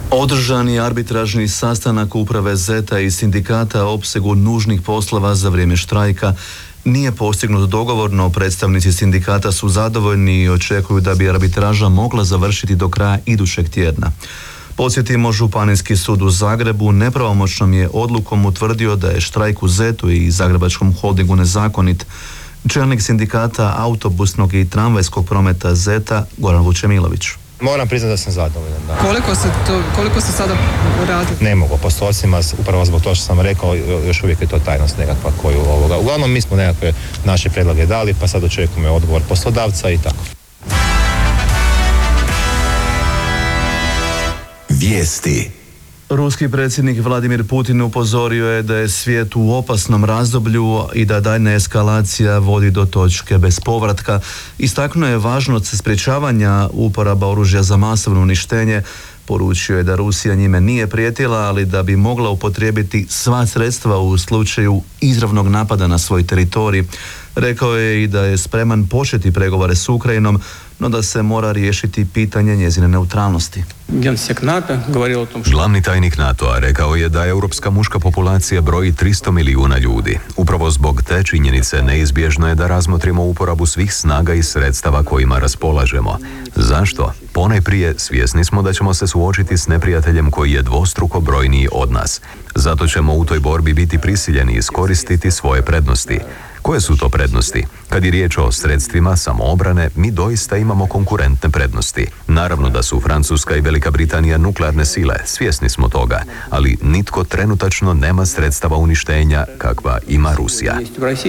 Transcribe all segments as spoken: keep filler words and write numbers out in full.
Održan je arbitražni sastanak uprave Zeta i sindikata o opsegu nužnih poslova za vrijeme štrajka. Nije postignut dogovor, no predstavnici sindikata su zadovoljni i očekuju da bi arbitraža mogla završiti do kraja idućeg tjedna. Podsjetimo, Županijski sud u Zagrebu nepravomoćnom je odlukom utvrdio da je štrajk u Zetu i Zagrebačkom holdingu nezakonit. Čelnik sindikata autobusnog i tramvajskog prometa Zeta, Goran Vučemilović. Moram priznati da sam zadovoljan. Da. Koliko se to, koliko se sada radi? Ne mogu, postocima, upravo zbog toga što sam rekao, još uvijek je to tajnost nekakva koju ovoga. Uglavnom mi smo nekakve naše predloge dali, pa sad očekujemo odgovor poslodavca i tako. Vijesti. Ruski predsjednik Vladimir Putin upozorio je da je svijet u opasnom razdoblju i da daljnja eskalacija vodi do točke bez povratka. Istaknuo je važnost sprječavanja uporaba oružja za masovno uništenje. Poručio je da Rusija njime nije prijetila, ali da bi mogla upotrijebiti sva sredstva u slučaju izravnog napada na svoj teritorij. Rekao je i da je spreman početi pregovore s Ukrajinom, no da se mora riješiti pitanje njezine neutralnosti. Glavni tajnik NATO-a rekao je da europska muška populacija broji tristo milijuna ljudi. Upravo zbog te činjenice neizbježno je da razmotrimo uporabu svih snaga i sredstava kojima raspolažemo. Zašto? Ponajprije svjesni smo da ćemo se suočiti s neprijateljem koji je dvostruko brojniji od nas. Zato ćemo u toj borbi biti prisiljeni iskoristiti svoje prednosti. Koje su to prednosti? Kad je riječ o sredstvima samoobrane, mi doista imamo konkurentne prednosti. Naravno da su Francuska i Velika Britanija nuklearne sile, svjesni smo toga, ali nitko trenutačno nema sredstava uništenja kakva ima Rusija.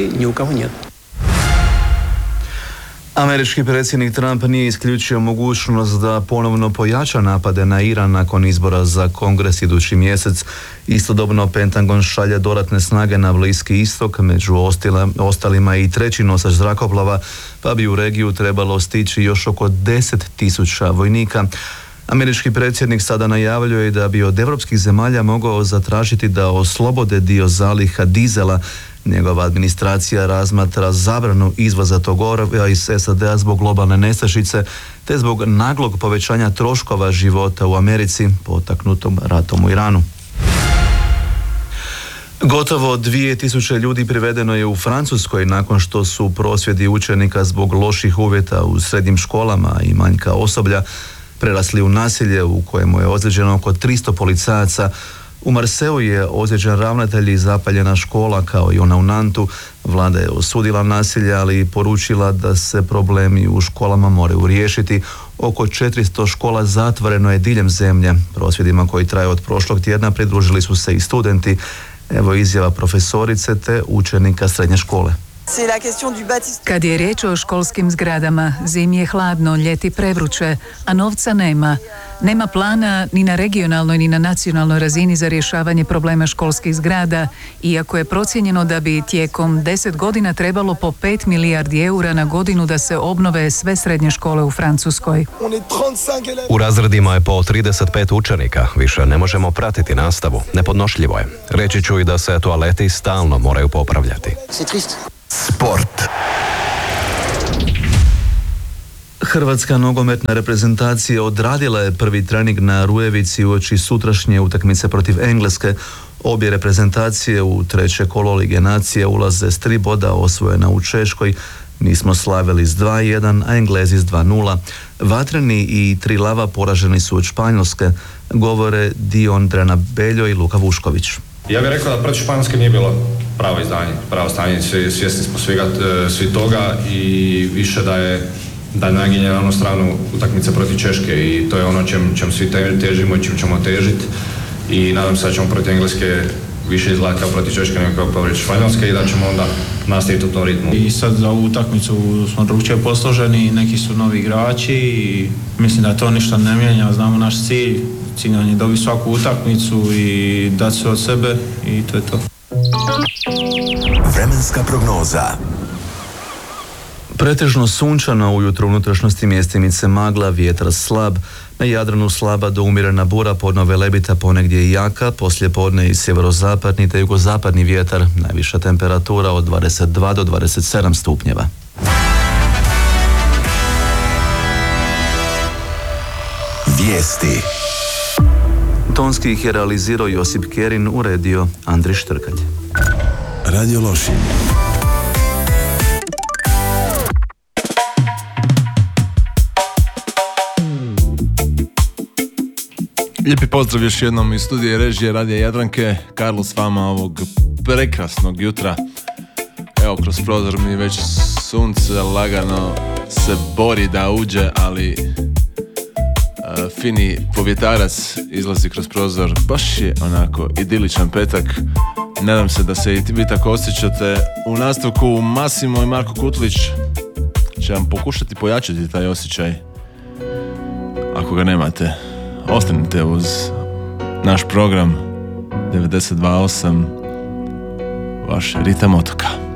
Američki predsjednik Trump nije isključio mogućnost da ponovno pojača napade na Iran nakon izbora za Kongres idući mjesec. Istodobno Pentagon šalje dodatne snage na Bliski istok, među ostalima i treći nosač zrakoplova, pa bi u regiju trebalo stići još oko deset tisuća vojnika. Američki predsjednik sada najavljuje da bi od europskih zemalja mogao zatražiti da oslobode dio zaliha dizela. Njegova administracija razmatra zabranu izvoza tog goriva iz S A D-a zbog globalne nestašice te zbog naglog povećanja troškova života u Americi potaknutom ratom u Iranu. Gotovo dvije tisuće ljudi privedeno je u Francuskoj nakon što su prosvjedi učenika zbog loših uvjeta u srednjim školama i manjka osoblja prerasli u nasilje u kojemu je ozlijeđeno oko tristo policajaca. U Marseju je ozlijeđen ravnatelj i zapaljena škola kao i ona u Nantu. Vlada je osudila nasilje, ali i poručila da se problemi u školama moraju riješiti. Oko četiristo škola zatvoreno je diljem zemlje. Prosvjedima koji traju od prošlog tjedna pridružili su se i studenti. Evo izjava profesorice te učenika srednje škole. Kad je riječ o školskim zgradama, zimi je hladno, ljeti prevruće, a novca nema. Nema plana ni na regionalnoj ni na nacionalnoj razini za rješavanje problema školskih zgrada, iako je procijenjeno da bi tijekom deset godina trebalo po pet milijardi eura na godinu da se obnove sve srednje škole u Francuskoj. U razredima je po trideset pet učenika, više ne možemo pratiti nastavu, nepodnošljivo je. Reći ću i da se toaleti stalno moraju popravljati. Sport. Hrvatska nogometna reprezentacija odradila je prvi trening na Rujevici uoči sutrašnje utakmice protiv Engleske. Obje reprezentacije u treće kolo Lige nacije ulaze s tri boda osvojena u Češkoj. Mi smo slavili s dva jedan, a Englezi s dva nula. Vatreni i tri lava poraženi su od Španjolske, govore Dion Drenabeljo i Luka Vušković. Ja bih rekao da protiv Španjolske nije bilo pravo izdanje, pravo stanje, svjesni smo svega, svi toga i više da je da je naginje na onu stranu utakmice protiv Češke i to je ono čem, čem svi težimo i čem ćemo težiti i nadam se da ćemo protiv Engleske više izgledati kao protiv Češke nego kao protiv Španjolske i da ćemo onda nastaviti u tom ritmu. I sad za ovu utakmicu smo drugčije posloženi, neki su novi igrači i mislim da to ništa ne mijenja, znamo naš cilj, cilj nam je dobiti svaku utakmicu i dati sve od sebe i to je to. Vremenska prognoza. Pretežno sunčano ujutro, unutrašnjosti mjestimice magla, vjetar slab, na Jadranu slaba do umjerena bura, podno Velebita ponegdje i jaka, poslije podne i sjeverozapadni te jugozapadni vjetar, najviša temperatura od dvadeset dva do dvadeset sedam stupnjeva. Vijesti. Tonski ih je realizirao Josip Kerin, uredio Andri Štrkalj. Radio Lošinj. Lijepi pozdrav još jednom iz studije režije Radija Jadranke. Karlo s vama ovog prekrasnog jutra. Evo, kroz prozor mi već sunce lagano se bori da uđe, ali uh, fini povjetarac izlazi kroz prozor. Baš je onako idiličan petak. Nadam se da se i vi tako osjećate. U nastavku Masimo i Marko Kutlić će vam pokušati pojačati taj osjećaj. Ako ga nemate, ostanite uz naš program devedeset dva osam, vaš ritam otoka.